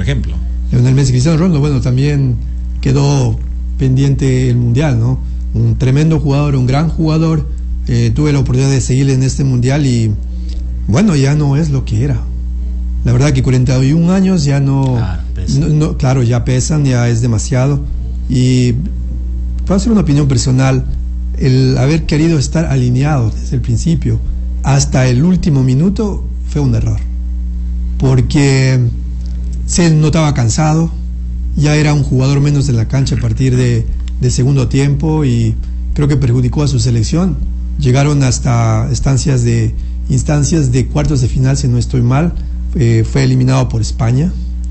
ejemplo. Lionel Messi, Cristiano Ronaldo, bueno, también quedó pendiente el Mundial, ¿no? Un tremendo jugador, un gran jugador. Tuve la oportunidad de seguirle en este Mundial y, bueno, ya no es lo que era. La verdad que 41 años ya no... Claro, ya pesan, ya es demasiado. Y puedo hacer una opinión personal. El haber querido estar alineado desde el principio hasta el último minuto fue un error. Porque se notaba cansado, ya era un jugador menos en la cancha a partir de segundo tiempo y creo que perjudicó a su selección. Llegaron hasta instancias de cuartos de final, si no estoy mal. Fue eliminado por España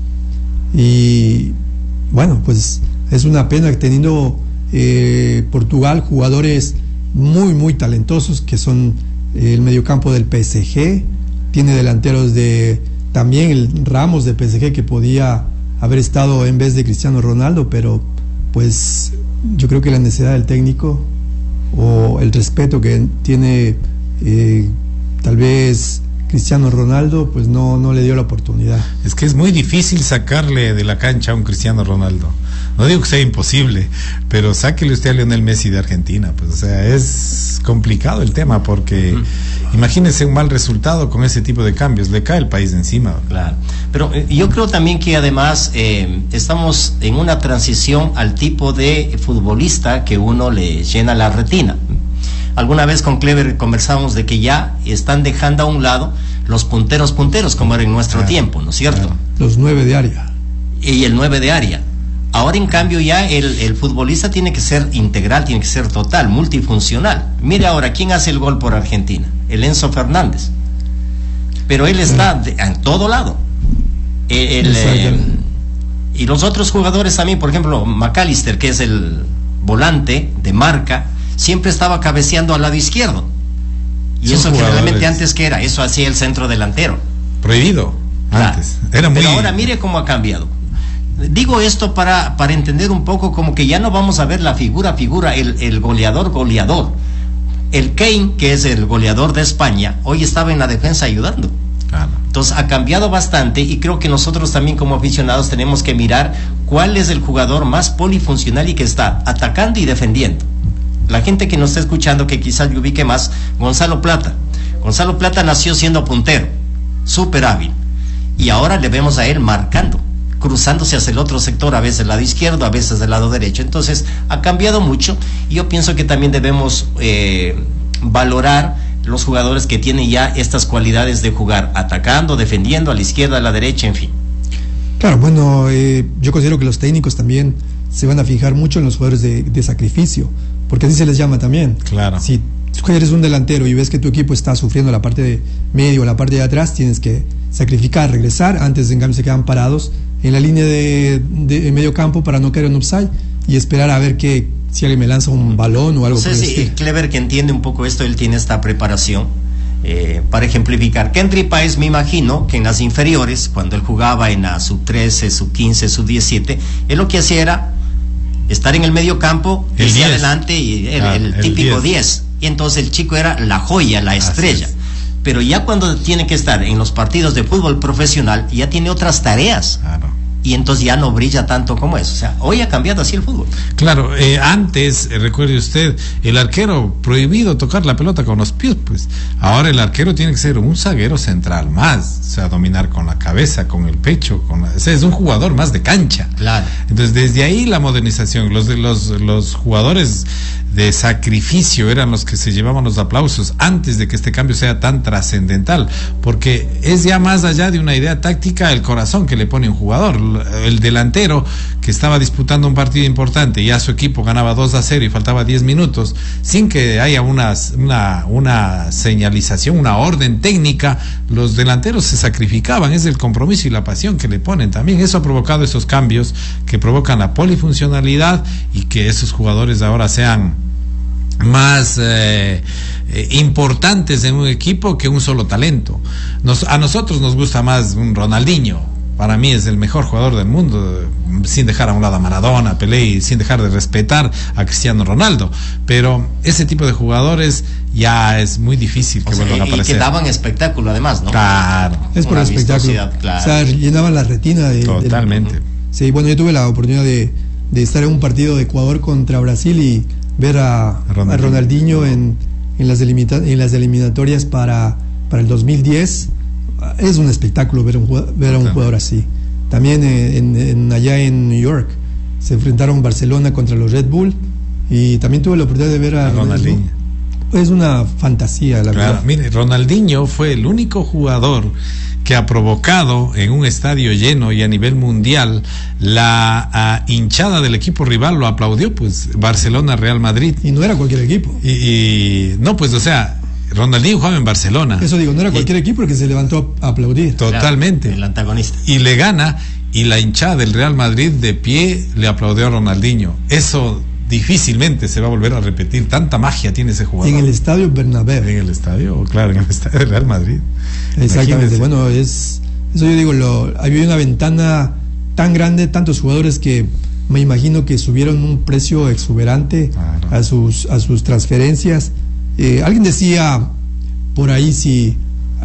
y bueno, pues es una pena que teniendo Portugal jugadores muy muy talentosos que son el mediocampo del PSG, tiene delanteros también el Ramos de PSG que podía haber estado en vez de Cristiano Ronaldo, pero pues yo creo que la necesidad del técnico o el respeto que tiene tal vez Cristiano Ronaldo, pues no le dio la oportunidad. Es que es muy difícil sacarle de la cancha a un Cristiano Ronaldo. No digo que sea imposible, pero sáquele usted a Lionel Messi de Argentina. Pues, o sea, es complicado el tema porque imagínese un mal resultado con ese tipo de cambios, le cae el país encima. Claro, pero yo creo también que además estamos en una transición al tipo de futbolista que uno le llena la retina. Alguna vez con Clever conversamos de que ya están dejando a un lado los punteros como era en nuestro tiempo, ¿no es cierto? Los 9 de área. Y el 9 de área. Ahora en cambio ya el futbolista tiene que ser integral, tiene que ser total, multifuncional. Mire ahora, ¿quién hace el gol por Argentina? El Enzo Fernández. Pero él está en todo lado. Y los otros jugadores también, por ejemplo, McAllister, que es el volante de marca, siempre estaba cabeceando al lado izquierdo. Y eso generalmente antes que era, eso hacía el centro delantero. Prohibido antes. Era muy... Pero ahora mire cómo ha cambiado. Digo esto para entender un poco como que ya no vamos a ver la figura, el goleador. El Kane, que es el goleador de España, hoy estaba en la defensa ayudando. Claro. Entonces ha cambiado bastante y creo que nosotros también como aficionados tenemos que mirar cuál es el jugador más polifuncional y que está atacando y defendiendo. La gente que nos está escuchando, que quizás le ubique más, Gonzalo Plata. Gonzalo Plata nació siendo puntero, súper hábil. Y ahora le vemos a él marcando, cruzándose hacia el otro sector, a veces del lado izquierdo, a veces del lado derecho. Entonces, ha cambiado mucho y yo pienso que también debemos valorar los jugadores que tienen ya estas cualidades de jugar atacando, defendiendo, a la izquierda, a la derecha, en fin. Claro, bueno, yo considero que los técnicos también se van a fijar mucho en los jugadores de sacrificio, porque así se les llama también. Claro. Si tú eres un delantero y ves que tu equipo está sufriendo la parte de medio o la parte de atrás, tienes que sacrificar, regresar, antes en cambio se quedan parados en la línea de medio campo para no caer en offside y esperar a ver si alguien me lanza un balón o algo. No sé si Clever, que entiende un poco esto, él tiene esta preparación para ejemplificar. Kendry Páez, me imagino que en las inferiores, cuando él jugaba en la sub-13, sub-15, sub-17, él lo que hacía era estar en el medio campo, hacia adelante y el típico 10. Y entonces el chico era la joya, la estrella. Pero ya cuando tiene que estar en los partidos de fútbol profesional, ya tiene otras tareas. Claro. Y entonces ya no brilla tanto como eso. O sea, hoy ha cambiado así el fútbol. Claro, antes, recuerde usted, el arquero prohibido tocar la pelota con los pies, pues. Ahora el arquero tiene que ser un zaguero central más, o sea, dominar con la cabeza, con el pecho, o sea, es un jugador más de cancha. Claro. Entonces, desde ahí la modernización, los jugadores de sacrificio eran los que se llevaban los aplausos antes de que este cambio sea tan trascendental, porque es ya más allá de una idea táctica el corazón que le pone un jugador. El delantero que estaba disputando un partido importante y ya su equipo ganaba 2-0 y faltaba 10 minutos, sin que haya una señalización, una orden técnica, los delanteros se sacrificaban. Es el compromiso y la pasión que le ponen también. Eso ha provocado esos cambios que provocan la polifuncionalidad y que esos jugadores ahora sean más importantes en un equipo que un solo talento. A nosotros nos gusta más un Ronaldinho, para mí es el mejor jugador del mundo, sin dejar a un lado a Maradona, a Pelé, y sin dejar de respetar a Cristiano Ronaldo. Pero ese tipo de jugadores ya es muy difícil que vuelvan a aparecer. Y que daban espectáculo además, ¿no? Claro. Es por el espectáculo. Claro. O sea, llenaban la retina de... Totalmente. Sí, bueno, yo tuve la oportunidad de estar en un partido de Ecuador contra Brasil y ver a Ronaldinho en las eliminatorias para el 2010. Es un espectáculo ver a un jugador así. También allá en New York se enfrentaron Barcelona contra los Red Bull y también tuve la oportunidad de ver a Ronaldinho. Es una fantasía, la verdad. Mire, Ronaldinho fue el único jugador que ha provocado en un estadio lleno y a nivel mundial la hinchada del equipo rival lo aplaudió, pues Barcelona, Real Madrid. Y no era cualquier equipo. Y no, pues o sea, Ronaldinho jugaba en Barcelona. Eso digo, no era cualquier equipo el que se levantó a aplaudir. Totalmente. Claro, el antagonista. Y le gana, y la hinchada del Real Madrid de pie le aplaudió a Ronaldinho. Eso difícilmente se va a volver a repetir. Tanta magia tiene ese jugador. En el estadio Bernabéu. En el estadio, claro, en el estadio del Real Madrid. Exactamente. Imagínense. Bueno, eso yo digo, había una ventana tan grande, tantos jugadores que me imagino que subieron un precio exuberante a sus transferencias. Alguien decía por ahí si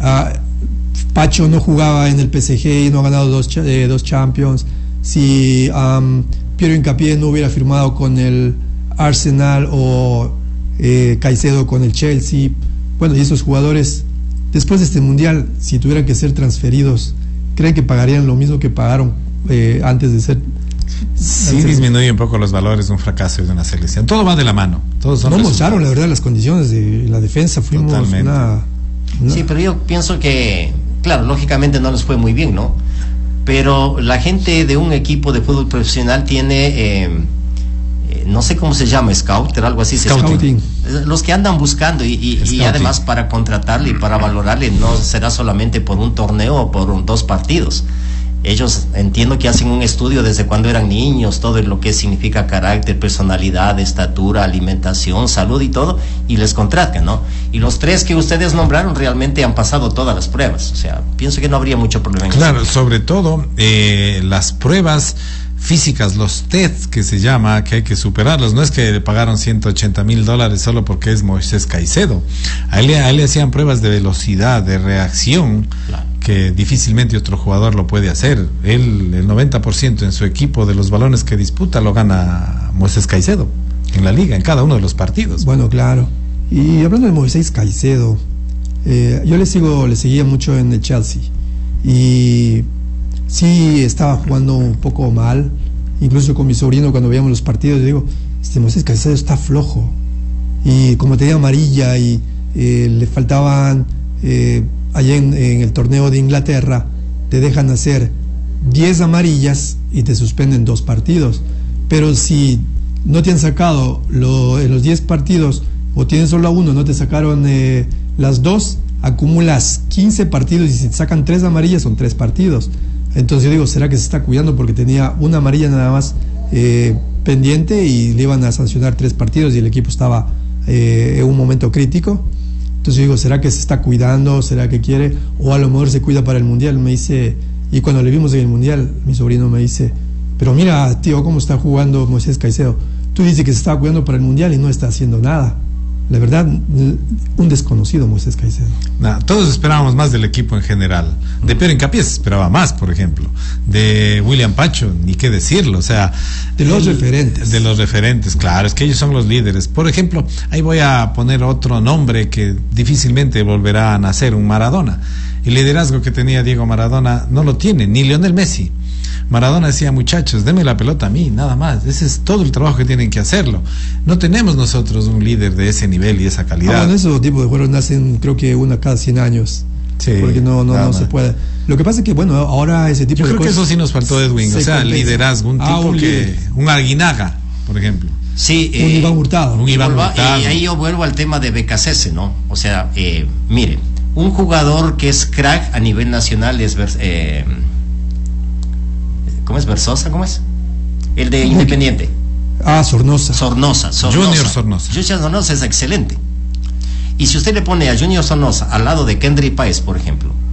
Pacho no jugaba en el PSG y no ha ganado dos Champions, si Piero Hincapié no hubiera firmado con el Arsenal o Caicedo con el Chelsea. Bueno, y esos jugadores después de este mundial, si tuvieran que ser transferidos, ¿creen que pagarían lo mismo que pagaron antes de ser? Sí, disminuye un poco los valores de un fracaso de una selección. Todo va de la mano. Todos son mostraron, la verdad, las condiciones de la defensa. Fuimos Sí, pero yo pienso que, claro, lógicamente no les fue muy bien, ¿no? Pero la gente de un equipo de fútbol profesional tiene, no sé cómo se llama, scout, pero algo así. Scouting. Los que andan buscando y además para contratarle y para valorarle no será solamente por un torneo o por 2 partidos. Ellos entiendo que hacen un estudio desde cuando eran niños, todo lo que significa carácter, personalidad, estatura, alimentación, salud y todo, y les contratan, ¿no? Y los 3 que ustedes nombraron realmente han pasado todas las pruebas, o sea, pienso que no habría mucho problema en Claro, eso. Sobre todo las pruebas físicas, los tests que se llama, que hay que superarlos. No es que le pagaron $180,000 solo porque es Moisés Caicedo. A él le hacían pruebas de velocidad, de reacción, claro, que difícilmente otro jugador lo puede hacer. Él, el 90% en su equipo de los balones que disputa lo gana Moisés Caicedo en la liga, en cada uno de los partidos. Bueno, claro. Y hablando de Moisés Caicedo, yo le seguía mucho en el Chelsea y sí estaba jugando un poco mal, incluso con mi sobrino cuando veíamos los partidos, yo digo, Moisés Caicedo está flojo, y como tenía amarilla y le faltaban allá en el torneo de Inglaterra, te dejan hacer 10 amarillas y te suspenden 2 partidos, pero si no te han sacado en los 10 partidos o tienes solo a uno, no te sacaron las 2, acumulas 15 partidos y si te sacan 3 amarillas son 3 partidos. Entonces yo digo, ¿será que se está cuidando porque tenía una amarilla nada más pendiente y le iban a sancionar 3 partidos y el equipo estaba en un momento crítico? Entonces yo digo, ¿será que se está cuidando? ¿Será que quiere? O a lo mejor se cuida para el Mundial. Me dice, y cuando le vimos en el Mundial, mi sobrino me dice, pero mira, tío, cómo está jugando Moisés Caicedo. Tú dices que se estaba cuidando para el Mundial y no está haciendo nada. La verdad, un desconocido Moisés Caicedo. Todos esperábamos más del equipo en general. De Piero Hincapié se esperaba más, por ejemplo. De William Pacho, ni qué decirlo. O sea, de los referentes. De los referentes, claro, es que ellos son los líderes. Por ejemplo, ahí voy a poner otro nombre que difícilmente volverá a nacer, un Maradona. El liderazgo que tenía Diego Maradona no lo tiene ni Lionel Messi. Maradona decía, muchachos, denme la pelota a mí, nada más. Ese es todo el trabajo que tienen que hacerlo. No tenemos nosotros un líder de ese nivel y esa calidad. Bueno, esos tipos de jugadores nacen, creo que una cada 100 años. Sí, porque no se puede. Lo que pasa es que, bueno, ahora ese tipo de cosas... Yo creo que eso sí nos faltó, Edwin. O sea, liderazgo, un Arguinaga, por ejemplo. Sí, un Iván Hurtado. Y ahí yo vuelvo al tema de BKC, ¿no? O sea, mire, un jugador que es crack a nivel nacional es... ¿Cómo es? ¿Versosa? ¿Cómo es? El de Independiente. Sornosa. Junior Sornosa. Junior Sornosa es excelente. Y si usted le pone a Junior Sornosa al lado de Kendry Páez, por ejemplo,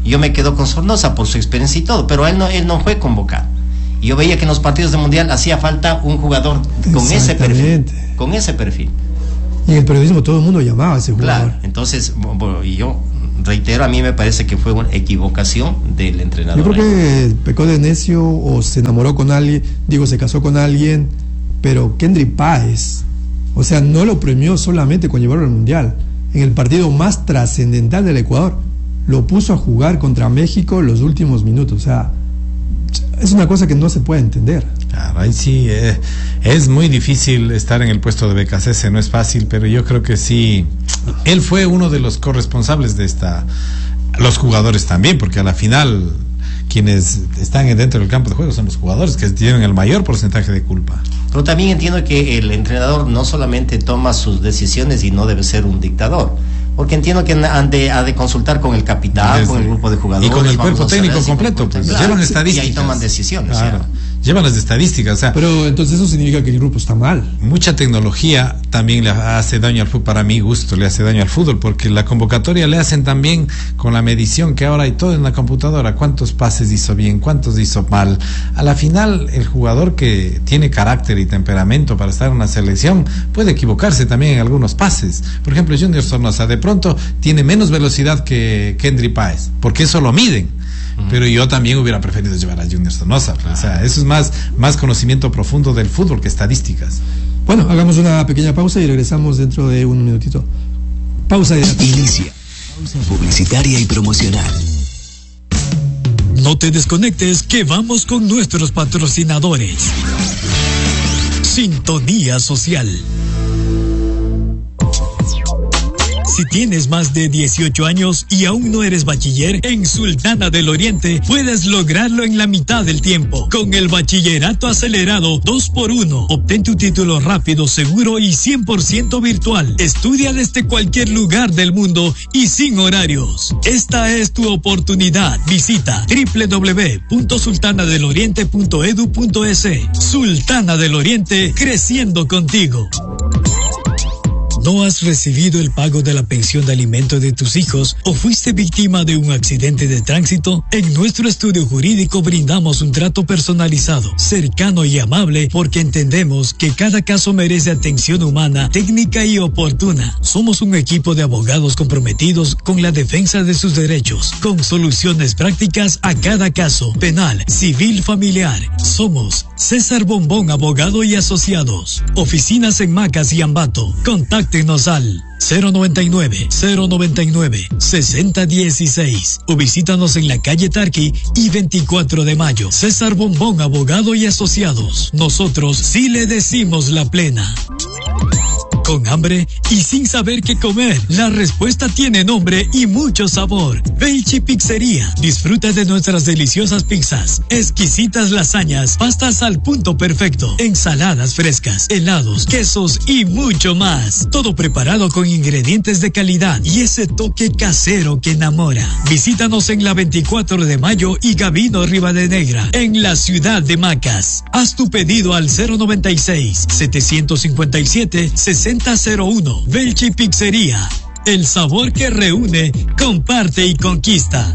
Yo me quedo con Sornosa por su experiencia y todo, pero él no fue convocado. Y yo veía que en los partidos de Mundial hacía falta un jugador con ese perfil. Y en el periodismo todo el mundo llamaba a ese jugador. Claro, entonces, y yo reitero, a mí me parece que fue una equivocación del entrenador. Yo creo que pecó de necio o se enamoró con alguien, se casó con alguien, pero Kendry Páez, o sea, no lo premió solamente con llevarlo al Mundial. En el partido más trascendental del Ecuador, lo puso a jugar contra México los últimos minutos. O sea, es una cosa que no se puede entender. Claro, ahí sí, es muy difícil estar en el puesto de BKC, no es fácil, pero yo creo que sí, él fue uno de los corresponsables de los jugadores también, porque a la final quienes están dentro del campo de juego son los jugadores que tienen el mayor porcentaje de culpa. Pero también entiendo que el entrenador no solamente toma sus decisiones y no debe ser un dictador, porque entiendo que ha de consultar con el capitán, con el grupo de jugadores. Y con el cuerpo técnico completo, pues llevan estadísticas. Y ahí toman decisiones. Claro. Llevan las estadísticas, o sea, pero entonces eso significa que el grupo está mal. Mucha tecnología también le hace daño al fútbol, para mi gusto le hace daño al fútbol, porque la convocatoria le hacen también con la medición que ahora hay todo en la computadora, cuántos pases hizo bien, cuántos hizo mal. A la final el jugador que tiene carácter y temperamento para estar en una selección puede equivocarse también en algunos pases. Por ejemplo, Junior Sornosa de pronto tiene menos velocidad que Kendry Páez, porque eso lo miden. Pero yo también hubiera preferido llevar a Junior Sornosa. Claro. O sea, eso es más conocimiento profundo del fútbol que estadísticas. Bueno, hagamos una pequeña pausa y regresamos dentro de un minutito. Pausa de inicia. Pausa publicitaria y promocional. No te desconectes, que vamos con nuestros patrocinadores. Sintonía Social. Si tienes más de 18 años y aún no eres bachiller, en Sultana del Oriente puedes lograrlo en la mitad del tiempo. Con el bachillerato acelerado 2x1, obtén tu título rápido, seguro y 100% virtual. Estudia desde cualquier lugar del mundo y sin horarios. Esta es tu oportunidad. Visita www.sultanadeloriente.edu.es. Sultana del Oriente, creciendo contigo. ¿No has recibido el pago de la pensión de alimento de tus hijos o fuiste víctima de un accidente de tránsito? En nuestro estudio jurídico brindamos un trato personalizado, cercano y amable, porque entendemos que cada caso merece atención humana, técnica y oportuna. Somos un equipo de abogados comprometidos con la defensa de sus derechos, con soluciones prácticas a cada caso, penal, civil, familiar. Somos César Bombón, abogado y asociados. Oficinas en Macas y Ambato. Contáctenos al 099-099-6016 o visítanos en la calle Tarqui y 24 de mayo. César Bombón, abogado y asociados. Nosotros sí le decimos la plena. ¿Con hambre y sin saber qué comer? La respuesta tiene nombre y mucho sabor. Velchi Pizzería. Disfruta de nuestras deliciosas pizzas, exquisitas lasañas, pastas al punto perfecto, ensaladas frescas, helados, quesos y mucho más. Todo preparado con ingredientes de calidad y ese toque casero que enamora. Visítanos en la 24 de mayo y Gabino Rivadenegra, en la ciudad de Macas. Haz tu pedido al 096-757-6001. Velchi Pizzería. El sabor que reúne, comparte y conquista.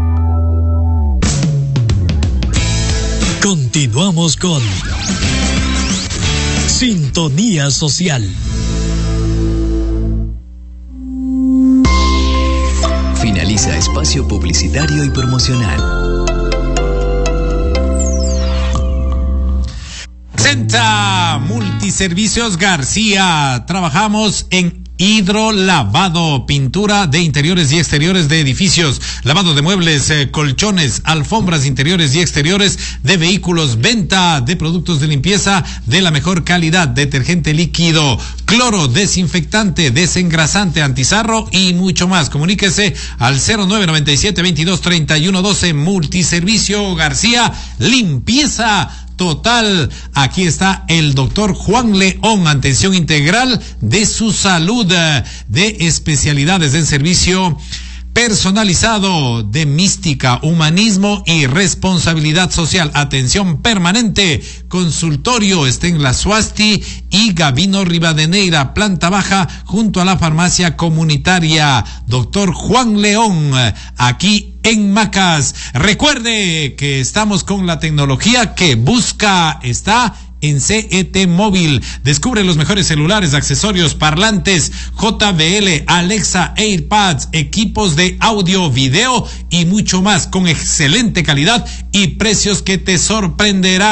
Continuamos con Sintonía Social. Finaliza espacio publicitario y promocional. Presenta Multiservicios García. Trabajamos en hidrolavado, pintura de interiores y exteriores de edificios, lavado de muebles, colchones, alfombras interiores y exteriores de vehículos, venta de productos de limpieza de la mejor calidad, detergente líquido, cloro, desinfectante, desengrasante, antizarro y mucho más. Comuníquese al 0997-223112. Multiservicio García, limpieza total. Aquí está el doctor Juan León, atención integral de su salud, de especialidades en servicio personalizado de mística, humanismo y responsabilidad social. Atención permanente. Consultorio está en la Suasti y Gavino Rivadeneira, planta baja, junto a la farmacia comunitaria Doctor Juan León, aquí en Macas. Recuerde que estamos con la tecnología que busca, está en CET Móvil. Descubre los mejores celulares, accesorios, parlantes, JBL, Alexa, AirPads, equipos de audio, video y mucho más, con excelente calidad y precios que te sorprenderán.